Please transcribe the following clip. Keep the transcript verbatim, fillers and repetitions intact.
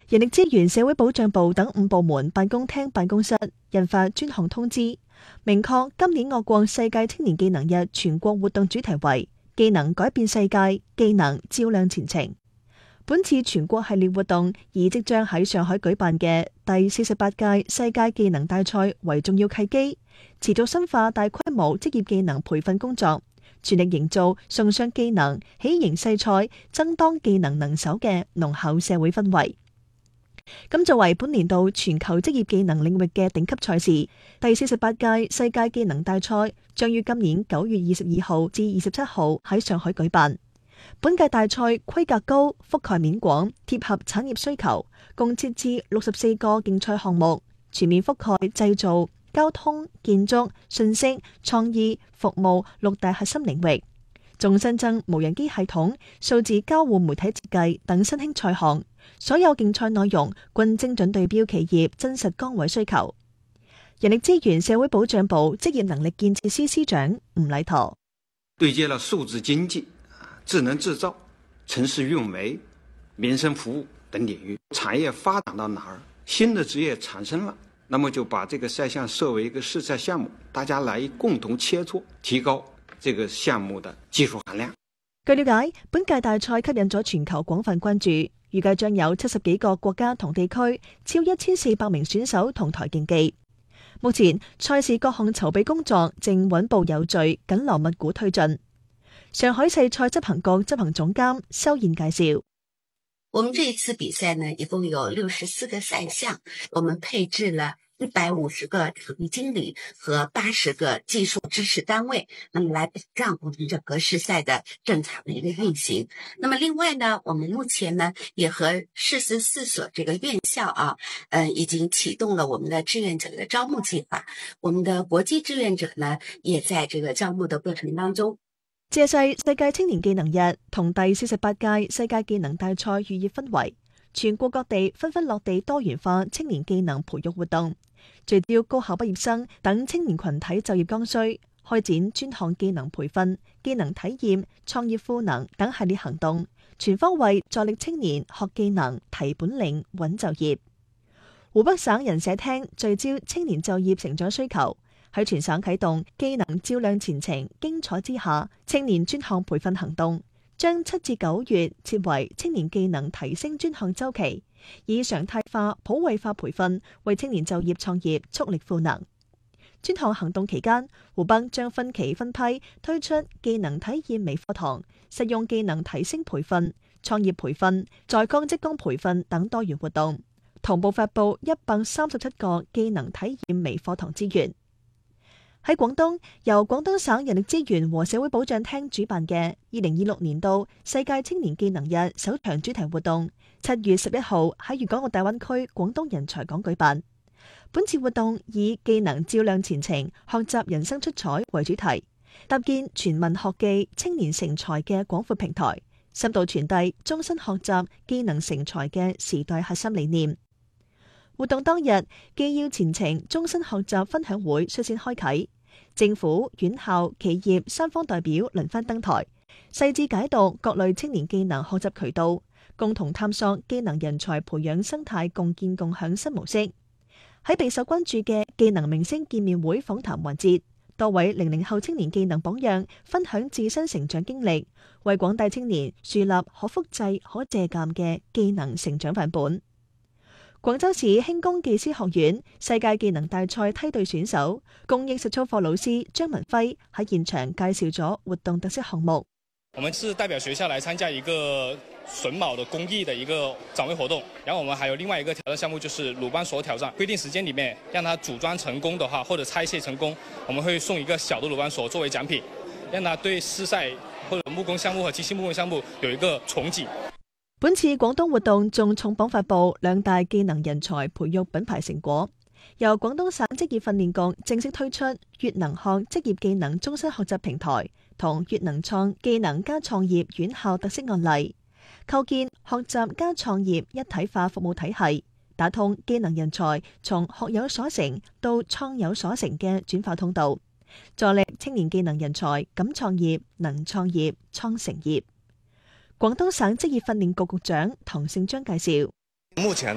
人力資源社會保障部等五部門辦公廳辦公室印發專項通知，明確今年我國世界青年技能日全國活動主題為技能改變世界，技能照亮前程。本次全國系列活動以即將喺上海舉辦嘅第四十八屆世界技能大賽為重要契機，持續深化大規模職業技能培訓工作，全力營造崇尚技能、喜形勢賽、爭當技能能手嘅濃厚社會氛圍。咁作為本年度全球職業技能領域嘅頂級賽事，第四十八屆世界技能大賽將於今年九月二十二號至二十七號喺上海舉辦。本屆大賽規格高、覆蓋面廣、貼合產業需求，共設置六十四個競賽項目，全面覆蓋製造、交通、建築、信息、創意、服務六大核心領域。仲新增無人機系統、數字交互媒體設計等新興賽項，所有競賽內容均精準對標企業真實崗位需求。人力資源社會保障部職業能力建設司司長吳禮陀對接了數字經濟、智能製造、城市運維、民生服務等領域，產業發展到哪兒，新的職業產生了，那麼就把這個賽項設為一個試賽項目，大家來共同切磋，提高這個項目的技術含量。 據了解，本屆大賽吸引咗全球廣泛關注，預計將有七十幾個國家同地區，超一千四百名選手同台競技。目前賽事各項籌備工作正穩步有序，緊鑼密鼓推進。上海世賽執行局執行總監修燕介紹。 我們這一次比賽呢，一共有六十四個賽項，我們配置了一百五十個場地經理和八十個技術支持單位，那麼來保障我們整個試賽的正常的一個運行。那麼另外呢，我們目前呢也和四十四所這個院校啊，呃，已經啟動了我們的志願者的招募計劃。我們的國際志願者呢，也在這個招募的過程當中。 借勢世界青年技能日同第四十八屆世界技能大賽寓意氛圍，全國各地紛紛落地多元化青年技能培育活動，聚焦高校畢業生等青年群體就業剛需，開展專項技能培訓、技能體驗、創業賦能等系列行動，全方位助力青年學技能、提本領、穩就業。湖北省人社廳聚焦青年就業成長需求，喺全省啟動技能照亮前程基礎之下青年專項培訓行動，將七至九月設為青年技能提升專項週期，以常態化、普惠化培訓為青年就業創業速力賦能。專項行動期間，湖北將分期分批推出技能體驗微課堂、實用技能提升培訓、創業培訓、在崗職工培訓等多元活動，同步發布一百三十七個技能體驗微課堂資源。喺廣東，由廣東省人力資源和社會保障廳主辦嘅二零二六年度世界青年技能日首場主題活動，七月十一號喺粵港澳大灣區廣東人才港舉辦。本次活動以技能照亮前程、學習人生出彩為主題，搭建全民學技、青年成才嘅廣闊平台，深度傳遞終身學習、技能成才嘅時代核心理念。活動當日，技要前程終身學習分享會率先開啟，政府、院校、企業三方代表輪番登台，細緻解讀各類青年技能學習渠道，共同探索技能人才培養生態共建共享新模式。喺備受關注嘅技能明星見面會訪談環節，多位零零後青年技能榜樣分享自身成長經歷，為廣大青年樹立可複製、可借鑑嘅技能成長範本。廣州市輕工技師學院世界技能大賽梯隊選手、公益實操課老師張文輝喺現場介紹咗活動特色項目。 我們是代表學校來參加一個榫卯的工藝的一個展位活動，然後我們還有另外一個挑戰項目，就是魯班鎖挑戰。規定時間裡面讓它組裝成功的話，或者拆卸成功，我們會送一個小的魯班鎖作為獎品，讓它對試賽或者木工項目和機械木工項目有一個憧憬。 本次廣東活動仲重磅發布兩大技能人才培育品牌成果，由廣東省職業訓練局正式推出粵能學職業技能終身學習平台同粵能創技能加創業院校特色案例，構建學習加創業一體化服務體系，打通技能人才從學有所成到創有所成嘅轉化通道，助力青年技能人才敢創業、能創業、創成業。廣東省職業訓練局局長唐勝章介紹， 目前